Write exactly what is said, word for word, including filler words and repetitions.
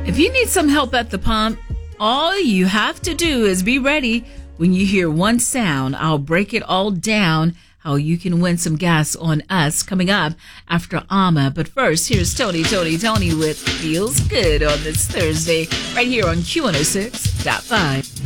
If you need some help at the pump, all you have to do is be ready. When you hear one sound, I'll break it all down, how you can win some gas on us, coming up after Alma. But first, here's Tony, Tony, Tony with Feels Good on this Thursday, right here on Q one oh six point five.